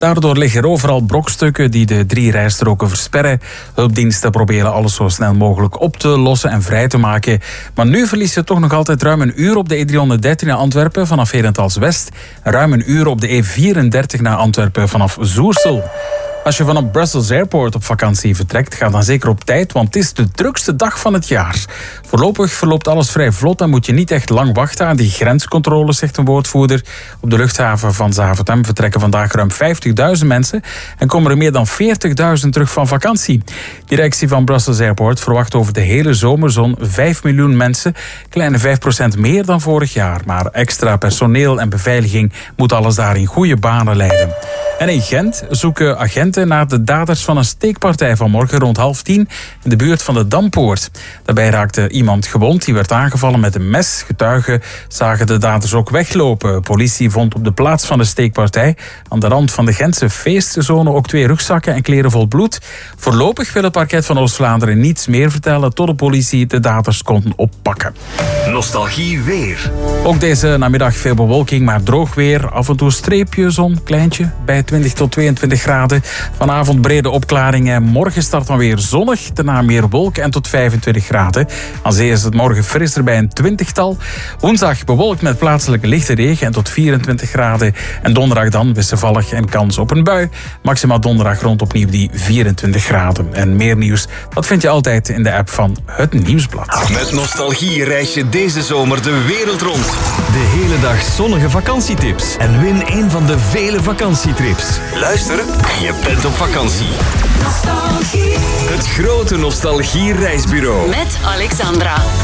Daardoor liggen er overal brokstukken die de 3 rijstroken versperren. Hulpdiensten proberen alles zo snel mogelijk op te lossen en vrij te maken. Maar nu verliest je toch nog altijd ruim een uur op de E313 naar Antwerpen vanaf Herentals West. En ruim een uur op de E34 naar Antwerpen vanaf Zoersel. Als je vanaf Brussels Airport op vakantie vertrekt, ga dan zeker op tijd, want het is de drukste dag van het jaar. Voorlopig verloopt alles vrij vlot en moet je niet echt lang wachten aan die grenscontroles, zegt een woordvoerder. Op de luchthaven van Zaventem vertrekken vandaag ruim 50.000 mensen en komen er meer dan 40.000 terug van vakantie. Directie van Brussels Airport verwacht over de hele zomer zo'n 5 miljoen mensen, kleine 5% meer dan vorig jaar. Maar extra personeel en beveiliging moet alles daar in goede banen leiden. En in Gent zoeken agenten naar de daders van een steekpartij vanmorgen rond 9:30 in de buurt van de Dampoort. Daarbij raakte iemand gewond, die werd aangevallen met een mes. Getuigen zagen de daders ook weglopen. Politie vond op de plaats van de steekpartij aan de rand van de Gentse feestzone ook 2 rugzakken en kleren vol bloed. Voorlopig wil het parket van Oost-Vlaanderen niets meer vertellen tot de politie de daders kon oppakken. Nostalgie weer. Ook deze namiddag veel bewolking, maar droog weer. Af en toe streepje zon, kleintje, bij 20 tot 22 graden. Vanavond brede opklaringen. Morgen start dan weer zonnig, daarna meer wolken en tot 25 graden. Aan zee is het morgen frisser bij een 20-tal. Woensdag bewolkt met plaatselijke lichte regen en tot 24 graden. En donderdag dan wisselvallig en kans op een bui. Maxima donderdag rond opnieuw die 24 graden. En meer nieuws, dat vind je altijd in de app van Het Nieuwsblad. Met Nostalgie reis je deze zomer de wereld rond. De hele dag zonnige vakantietips. En win een van de vele vakantietrips. Luister en je bent op vakantie. Nostalgie. Het grote Nostalgie reisbureau. Met Alexandra.